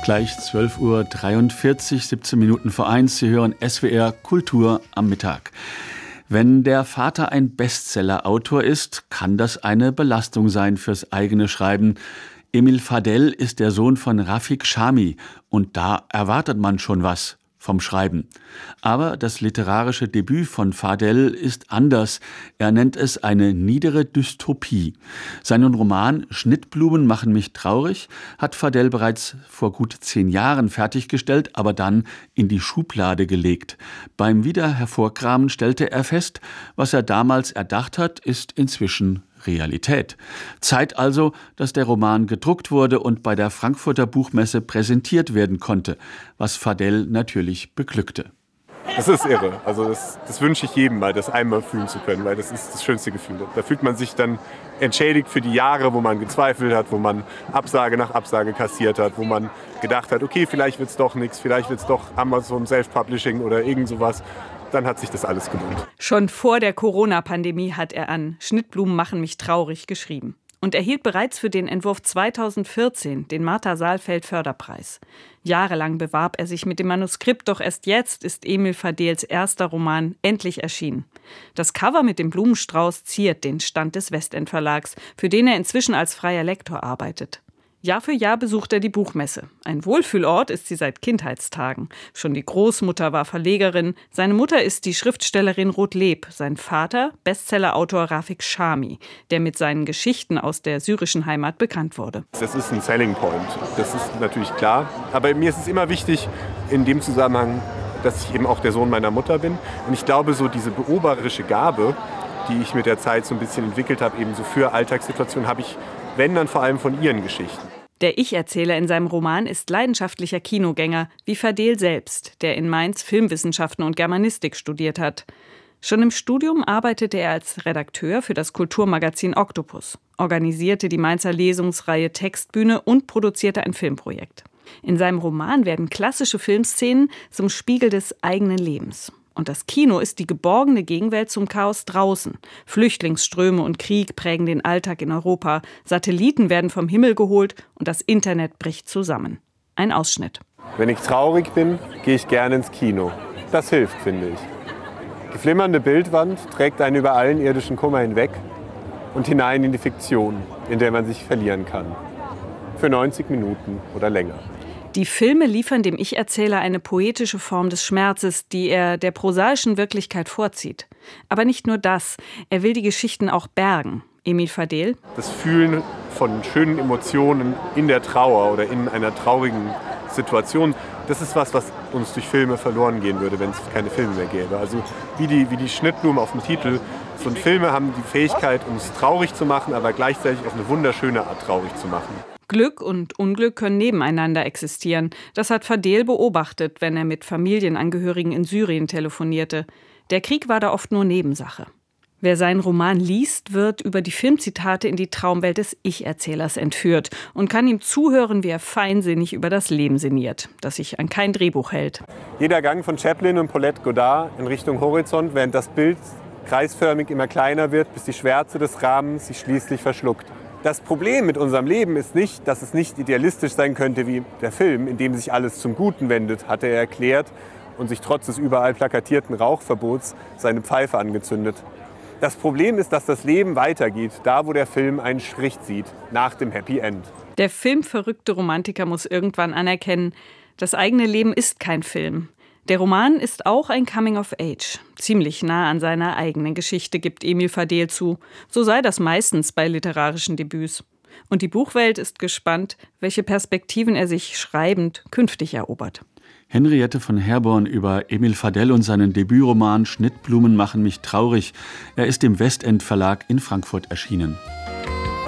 Gleich 12:43 Uhr, 17 Minuten vor 1. Sie hören SWR Kultur am Mittag. Wenn der Vater ein Bestseller-Autor ist, kann das eine Belastung sein fürs eigene Schreiben. Emil Fadel ist der Sohn von Rafik Chami und da erwartet man schon was vom Schreiben. Aber das literarische Debüt von Fadel ist anders. Er nennt es eine niedere Dystopie. Seinen Roman »Schnittblumen machen mich traurig« hat Fadel bereits vor gut 10 Jahren fertiggestellt, aber dann in die Schublade gelegt. Beim Wiederhervorkramen stellte er fest, was er damals erdacht hat, ist inzwischen Realität. Zeit also, dass der Roman gedruckt wurde und bei der Frankfurter Buchmesse präsentiert werden konnte, was Fadel natürlich beglückte. Das ist irre. Also das wünsche ich jedem mal, das einmal fühlen zu können, weil das ist das schönste Gefühl. Da fühlt man sich dann entschädigt für die Jahre, wo man gezweifelt hat, wo man Absage nach Absage kassiert hat, wo man gedacht hat, okay, vielleicht wird es doch nichts, vielleicht wird es doch Amazon Self-Publishing oder irgend sowas. Dann hat sich das alles gelohnt. Schon vor der Corona-Pandemie hat er an »Schnittblumen machen mich traurig« geschrieben und erhielt bereits für den Entwurf 2014 den Martha-Saalfeld-Förderpreis. Jahrelang bewarb er sich mit dem Manuskript, doch erst jetzt ist Emil Fadels erster Roman endlich erschienen. Das Cover mit dem Blumenstrauß ziert den Stand des Westend-Verlags, für den er inzwischen als freier Lektor arbeitet. Jahr für Jahr besucht er die Buchmesse. Ein Wohlfühlort ist sie seit Kindheitstagen. Schon die Großmutter war Verlegerin, seine Mutter ist die Schriftstellerin Ruth Leb, sein Vater Bestsellerautor Rafik Chami, der mit seinen Geschichten aus der syrischen Heimat bekannt wurde. Das ist ein Selling Point, das ist natürlich klar. Aber mir ist es immer wichtig, in dem Zusammenhang, dass ich eben auch der Sohn meiner Mutter bin. Und ich glaube, so diese beobacherische Gabe, die ich mit der Zeit so ein bisschen entwickelt habe, eben so für Alltagssituationen, habe ich, wenn dann vor allem von ihren Geschichten. Der Ich-Erzähler in seinem Roman ist leidenschaftlicher Kinogänger, wie Fadel selbst, der in Mainz Filmwissenschaften und Germanistik studiert hat. Schon im Studium arbeitete er als Redakteur für das Kulturmagazin Oktopus, organisierte die Mainzer Lesungsreihe Textbühne und produzierte ein Filmprojekt. In seinem Roman werden klassische Filmszenen zum Spiegel des eigenen Lebens. Und das Kino ist die geborgene Gegenwelt zum Chaos draußen. Flüchtlingsströme und Krieg prägen den Alltag in Europa. Satelliten werden vom Himmel geholt und das Internet bricht zusammen. Ein Ausschnitt. Wenn ich traurig bin, gehe ich gerne ins Kino. Das hilft, finde ich. Die flimmernde Bildwand trägt einen über allen irdischen Kummer hinweg und hinein in die Fiktion, in der man sich verlieren kann. Für 90 Minuten oder länger. Die Filme liefern dem Ich-Erzähler eine poetische Form des Schmerzes, die er der prosaischen Wirklichkeit vorzieht. Aber nicht nur das, er will die Geschichten auch bergen. Emil Fadel? Das Fühlen von schönen Emotionen in der Trauer oder in einer traurigen Situation, das ist was uns durch Filme verloren gehen würde, wenn es keine Filme mehr gäbe. Also wie die Schnittblumen auf dem Titel. So Filme haben die Fähigkeit, uns traurig zu machen, aber gleichzeitig auf eine wunderschöne Art traurig zu machen. Glück und Unglück können nebeneinander existieren. Das hat Fadel beobachtet, wenn er mit Familienangehörigen in Syrien telefonierte. Der Krieg war da oft nur Nebensache. Wer seinen Roman liest, wird über die Filmzitate in die Traumwelt des Ich-Erzählers entführt und kann ihm zuhören, wie er feinsinnig über das Leben sinniert, das sich an kein Drehbuch hält. Jeder Gang von Chaplin und Paulette Goddard in Richtung Horizont, während das Bild kreisförmig immer kleiner wird, bis die Schwärze des Rahmens sich schließlich verschluckt. Das Problem mit unserem Leben ist nicht, dass es nicht idealistisch sein könnte wie der Film, in dem sich alles zum Guten wendet, hatte er erklärt und sich trotz des überall plakatierten Rauchverbots seine Pfeife angezündet. Das Problem ist, dass das Leben weitergeht, da wo der Film einen Strich zieht, nach dem Happy End. Der filmverrückte Romantiker muss irgendwann anerkennen, das eigene Leben ist kein Film. Der Roman ist auch ein Coming-of-Age. Ziemlich nah an seiner eigenen Geschichte, gibt Emil Fadel zu. So sei das meistens bei literarischen Debüts. Und die Buchwelt ist gespannt, welche Perspektiven er sich schreibend künftig erobert. Henriette von Herborn über Emil Fadel und seinen Debütroman »Schnittblumen machen mich traurig«. Er ist im Westend Verlag in Frankfurt erschienen.